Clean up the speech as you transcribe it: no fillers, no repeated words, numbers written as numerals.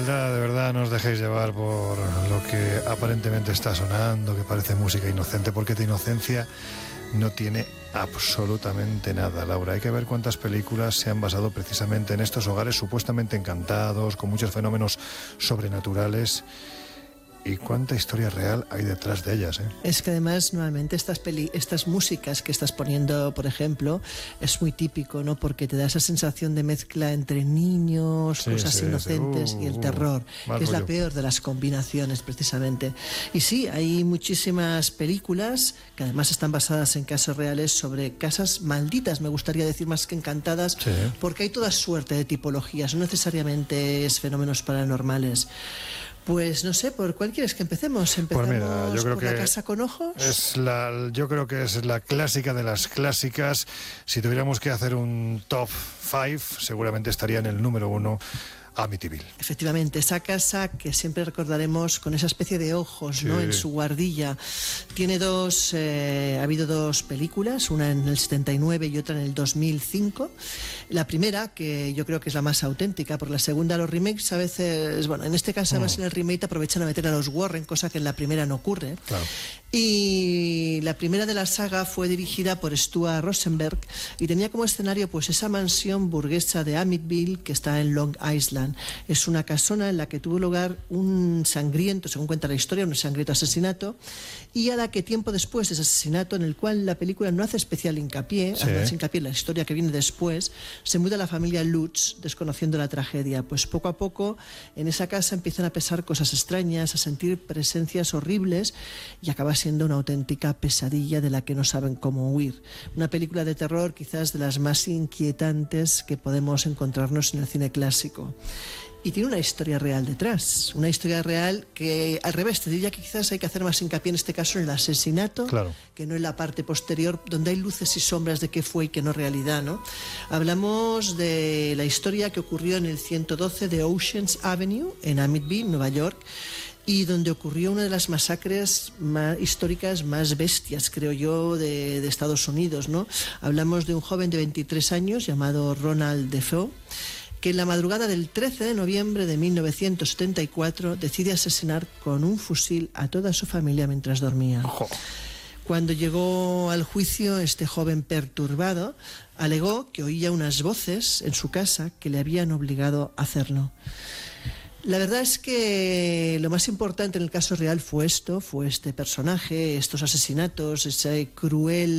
De verdad no os dejéis llevar por lo que aparentemente está sonando, que parece música inocente, porque de inocencia no tiene absolutamente nada, Laura. Hay que ver cuántas películas se han basado precisamente en estos hogares supuestamente encantados, con muchos fenómenos sobrenaturales. Y cuánta historia real hay detrás de ellas, ¿eh? Es que además, nuevamente, estas músicas que estás poniendo, por ejemplo, es muy típico, ¿no? Porque te da esa sensación de mezcla entre niños, cosas inocentes y el terror, que es la peor de las combinaciones, precisamente. Y sí, hay muchísimas películas que además están basadas en casos reales sobre casas malditas, me gustaría decir más que encantadas, porque hay toda suerte de tipologías, no necesariamente es fenómenos paranormales. Pues no sé, ¿por cuál quieres que empecemos? ¿Empezamos pues mira, yo creo por que La casa con ojos? Yo creo que es la clásica de las clásicas. Si tuviéramos que hacer un top 5, seguramente estaría en el número 1 Amityville. Efectivamente, esa casa que siempre recordaremos con esa especie de ojos, ¿no? En su guardilla. Tiene ha habido dos películas, una en el 79 y otra en el 2005. La primera, que yo creo que es la más auténtica, porque la segunda, los remakes a veces, bueno, en este caso además en el remake aprovechan a meter a los Warren, cosa que en la primera no ocurre. Claro. Y la primera de la saga fue dirigida por Stuart Rosenberg y tenía como escenario pues esa mansión burguesa de Amityville que está en Long Island. Es una casona en la que tuvo lugar un sangriento, según cuenta la historia, un sangriento asesinato, y a la que tiempo después de ese asesinato, en el cual la película no hace especial hincapié, hace hincapié en la historia que viene después, se muda la familia Lutz desconociendo la tragedia. Pues poco a poco en esa casa empiezan a pasar cosas extrañas, a sentir presencias horribles y acaba siendo una auténtica pesadilla de la que no saben cómo huir. Una película de terror quizás de las más inquietantes que podemos encontrarnos en el cine clásico. Y tiene una historia real detrás, una historia real que al revés, te diría que quizás hay que hacer más hincapié en este caso en el asesinato, que no en la parte posterior, donde hay luces y sombras de qué fue y qué no realidad, ¿no? Hablamos de la historia que ocurrió en el 112 de Oceans Avenue, en Amityville, Nueva York, y donde ocurrió una de las masacres históricas más bestias, creo yo, de Estados Unidos, ¿no? Hablamos de un joven de 23 años llamado Ronald Defoe, que en la madrugada del 13 de noviembre de 1974 decide asesinar con un fusil a toda su familia mientras dormía. Cuando llegó al juicio, este joven perturbado alegó que oía unas voces en su casa que le habían obligado a hacerlo. La verdad es que lo más importante en el caso real fue este personaje, estos asesinatos, ese cruel